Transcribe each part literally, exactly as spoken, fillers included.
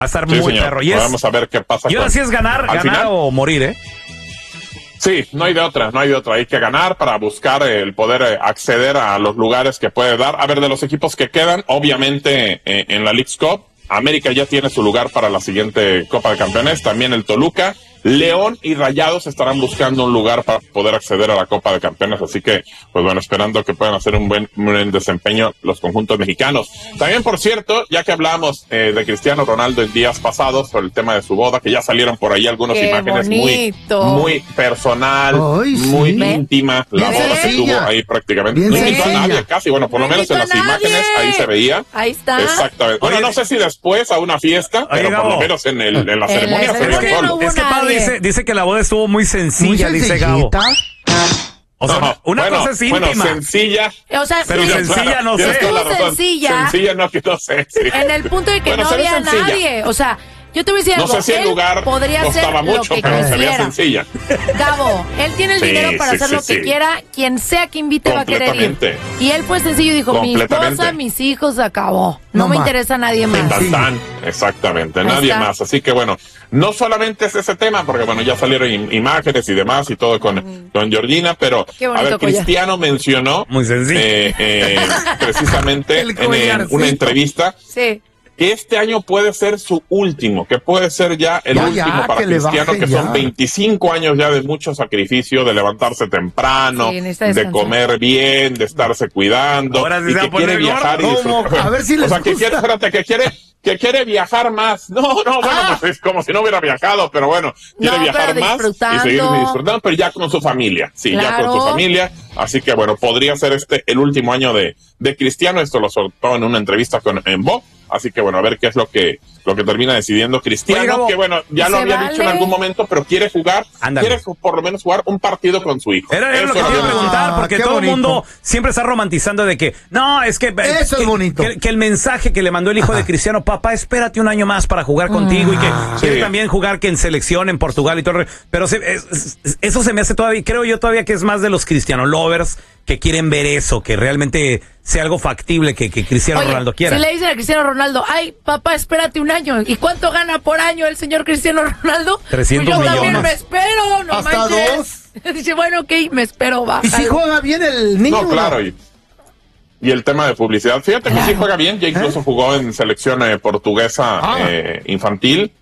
a estar sí, muy señor. perro. Y es, vamos a ver qué pasa. Y ahora con, sí es ganar, ganar final, o morir, ¿eh? Sí, no hay de otra, no hay de otra. Hay que ganar para buscar el poder acceder a los lugares que puede dar. A ver, de los equipos que quedan, obviamente eh, en la Leagues Cup, América ya tiene su lugar para la siguiente Copa de Campeones. También el Toluca, León y Rayados estarán buscando un lugar para poder acceder a la Copa de Campeones, así que, pues bueno, esperando que puedan hacer un buen, un buen desempeño los conjuntos mexicanos. También, por cierto, ya que hablábamos eh, de Cristiano Ronaldo en días pasados sobre el tema de su boda, que ya salieron por ahí algunas Qué imágenes bonito. muy, muy personal, Ay, sí. muy ¿Ven? íntima, la Bien boda que sencilla. tuvo ahí prácticamente. Bien No invitó a sencilla. nadie casi, bueno, por No lo menos en invitó las a nadie. imágenes ahí se veía. Ahí está. Exactamente. Bueno, Oye, no sé si después a una fiesta, Oye, pero por Gabo. lo menos en, el, en la En la ceremonia se veía ceremonia solo. no hubo Es que Pablo nadie. dice, dice que la boda estuvo muy sencilla, Muy dice Gabo. sencillita. O sea, No, una bueno, cosa es íntima. Bueno, sencilla. O sea, Pero sí, sencilla no tienes sé. toda la Estuvo razón. sencilla. Sencilla no, que no sé. Sí. en el punto de que Bueno, no se ve había sencilla. nadie. O sea, yo te voy a decir No algo. sé si el él lugar podría hacer costaba lo mucho, que pero se veía quisiera. sencilla. Gabo, él tiene el Sí, dinero para sí, hacer sí, lo que sí. quiera. Quien sea que invite va a querer ir. Completamente. Y él fue sencillo y dijo, mi Completamente. esposa, mis hijos, se acabó. No, No me más. interesa nadie más. Tan, tan. Exactamente, Ahí nadie está. más. Así que bueno, no solamente es ese tema, porque bueno, ya salieron im- imágenes y demás y todo con, con Georgina, pero Qué a bonito ver, collar. Cristiano mencionó Muy sencillo. eh, eh, precisamente El en, en collarcito. una entrevista Sí. que este año puede ser su último, que puede ser ya el Ya, último ya, para que le Cristiano, baje que ya. son veinticinco años ya de mucho sacrificio, de levantarse temprano, Sí, necesita de descansar. comer bien, de estarse cuidando, Ahora sí y se va que a poner quiere viajar y gordo. disfrutar. ¿Cómo? A ver si O les sea, que gusta. quiere, espérate, que quiere, que quiere viajar más. No, no, bueno, Ah. pues es como si no hubiera viajado, pero bueno, quiere No, viajar pero más y disfrutando. seguir disfrutando, pero ya con su familia. Sí, ya con su Claro. familia. Así que bueno, podría ser este el último año de, de Cristiano. Esto lo soltó en una entrevista con en Bo. Así que bueno, a ver qué es lo que lo que termina decidiendo Cristiano, Oye, Gabo, que bueno, ya ¿se lo había vale? dicho en algún momento, pero quiere jugar, Ándale. quiere ju- por lo menos jugar un partido con su hijo. Era, era lo Eso que te iba a había dicho. preguntar, Ah, porque qué todo el bonito. mundo siempre está romantizando de que, no, es que... Eso que, es bonito. Que, que el mensaje que le mandó el hijo de Cristiano, papá, espérate un año más para jugar contigo y que quiere Sí. también jugar que en selección en Portugal y todo. Pero se- es- es- eso se me hace todavía, creo yo todavía que es más de los Cristiano lovers que quieren ver eso, que realmente sea algo factible que, que Cristiano Oye, Ronaldo quiera. si le dicen a Cristiano Ronaldo, ay, papá, espérate un año. ¿Y cuánto gana por año el señor Cristiano Ronaldo? trescientos Pues yo también millones. me espero, no Hasta manches. Dice, bueno, ok, me espero, va. ¿Y si juega bien el niño? No, claro, y, y el tema de publicidad. Fíjate que sí juega bien, ya incluso jugó en selección eh, portuguesa Ah. eh, infantil.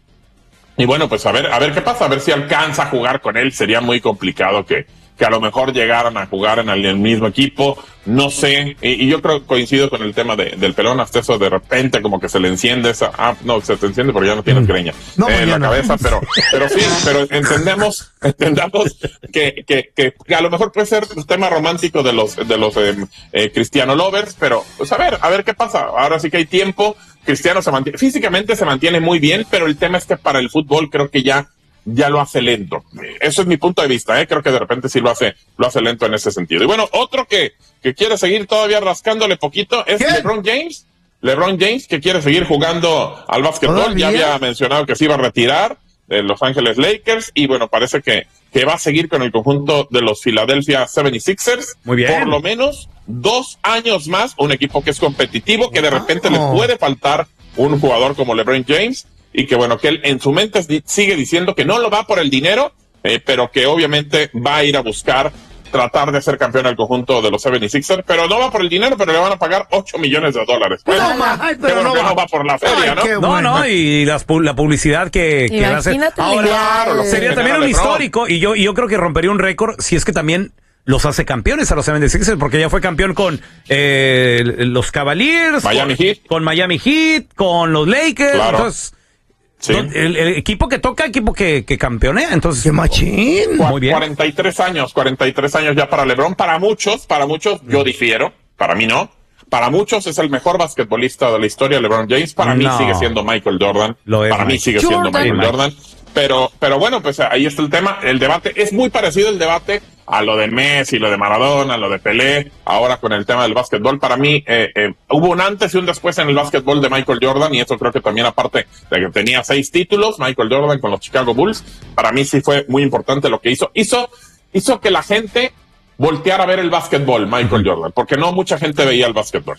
Y bueno, pues a ver, a ver qué pasa, a ver si alcanza a jugar con él. Sería muy complicado que, que a lo mejor llegaran a jugar en el, el mismo equipo. No sé, y, y yo creo coincido con el tema de, del pelón, hasta eso de repente como que se le enciende esa, ah, no, se te enciende porque ya no tienes greña No, eh, en la mañana. cabeza, pero, pero sí, pero entendemos, entendamos que, que, que, que a lo mejor puede ser un tema romántico de los, de los eh, eh, Cristiano lovers, pero pues a ver, a ver qué pasa. Ahora sí que hay tiempo. Cristiano se mantiene, físicamente se mantiene muy bien, pero el tema es que para el fútbol creo que ya, ya lo hace lento. Eso es mi punto de vista, ¿eh? Creo que de repente sí lo hace, lo hace lento en ese sentido. Y bueno, otro que, que quiere seguir todavía rascándole poquito es ¿Quién? LeBron James. LeBron James, que quiere seguir jugando al básquetbol. ¿Todavía? Ya había mencionado que se iba a retirar de Los Ángeles Lakers y bueno, parece que, que va a seguir con el conjunto de los Philadelphia setenta y seis ers. Muy bien. Por lo menos dos años más, un equipo que es competitivo, que de repente le Wow. puede faltar un jugador como LeBron James y que bueno, que él en su mente di- sigue diciendo que no lo va por el dinero, eh, pero que obviamente va a ir a buscar tratar de ser campeón al conjunto de los setenta y seis ers, pero no va por el dinero, pero le van a pagar ocho millones de dólares. Bueno, No, ma, ay, qué pero bueno no que va. no va por la feria, Ay, ¿no? qué No, bueno. no, y las pu- la publicidad que, que va a hacer. Imagínate, Ahora, Claro, lo que sería genera también un LeBron. histórico, y yo, y yo creo que rompería un récord si es que también los hace campeones a los setenta y seis ers, porque ya fue campeón con eh, los Cavaliers, Miami con, Heat. con Miami Heat, con los Lakers. Claro. Entonces, Sí. no, el, el equipo que toca, equipo que, que campeonea. Entonces, ¡Qué machín! Cua- muy bien. cuarenta y tres años, cuarenta y tres años ya para LeBron. Para muchos, para muchos, yo difiero. Para mí no. Para muchos es el mejor basquetbolista de la historia, LeBron James. Para mí No. sigue siendo Michael Jordan. Lo es, para mí Mike. sigue siendo Jordan. Michael Sí, Jordan. Pero, pero bueno, pues ahí está el tema. El debate es muy parecido el debate a lo de Messi, lo de Maradona, lo de Pelé. Ahora con el tema del básquetbol, para mí eh, eh, hubo un antes y un después en el básquetbol de Michael Jordan, y eso creo que también aparte de que tenía seis títulos, Michael Jordan con los Chicago Bulls, para mí sí fue muy importante lo que hizo. Hizo, hizo que la gente volteara a ver el básquetbol, Michael Jordan, porque no mucha gente veía el básquetbol.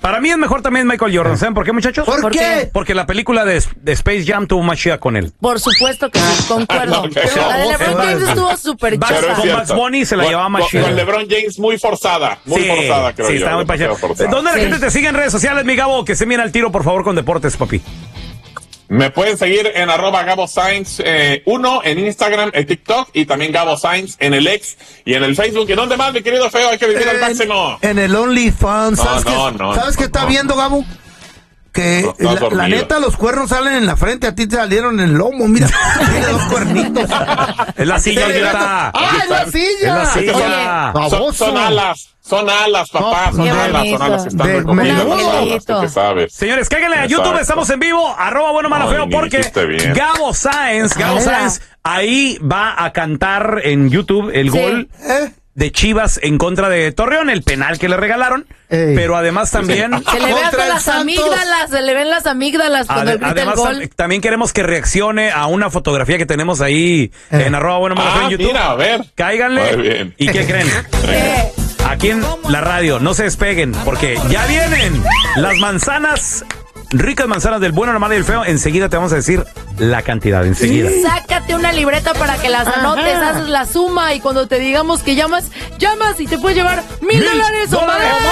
Para mí es mejor también Michael Jordan. ¿Saben por qué, muchachos? ¿Por, ¿Por qué? qué? Porque la película de, de Space Jam tuvo más chida con él. Por supuesto que sí, concuerdo. No, que- La de LeBron Pero- James estuvo súper Bugs- Pero es chida. con cierto. Bugs Bunny se la Con- llevaba más con- chida. Con LeBron James muy forzada, muy Sí, forzada, creo sí, yo. está muy demasiado pacheco. forzada. ¿Dónde la Sí. gente te sigue en redes sociales, mi Gabo? Que se mira al tiro, por favor, con deportes, papi. Me pueden seguir en arroba Gabo Sainz eh, uno en Instagram, en TikTok y también Gabo Sainz en el X y en el Facebook. ¿Y dónde más, mi querido feo? Hay que vivir al máximo. En el OnlyFans. No, ¿Sabes, no, qué, no, ¿sabes no, qué está no. viendo, Gabo? Que No, estás la, la dormido. neta, los cuernos salen en la frente, a ti te salieron en el lomo, mira, tiene dos cuernitos. Es la silla, Te idiota. ¡Ah, es la silla! Es la silla. Oye, Son, Baboso. son alas, son alas, papá, No, son qué alas, son bonito. alas que están De recogidas, menudo. son alas, tú que sabes. Señores, cáiganle a YouTube, Exacto. estamos en vivo, arroba bueno, malo, Ay, feo, ni porque dijiste bien. Gabo Sáenz, Gabo Ala. Sáenz, ahí va a cantar en YouTube el Sí. gol ¿Eh? de Chivas en contra de Torreón, el penal que le regalaron, Ey. pero además también... Se le ve Contra hasta el las Santos. amígdalas, se le ven las amígdalas cuando Ade- grita el además, gol. tam- también queremos que reaccione a una fotografía que tenemos ahí Eh. en arroba bueno, malo, feo Ah, en YouTube. mira, a ver. Cáiganle. Muy bien. ¿Y qué creen? Eh, Aquí en la radio, no se despeguen, porque ya vienen las manzanas, ricas manzanas del bueno, el malo y el feo. Enseguida te vamos a decir la cantidad, enseguida. Sácate una libreta para que las anotes, haces la suma y cuando te digamos que llamas, llamas y te puedes llevar mil Mil dólares o dólares. más.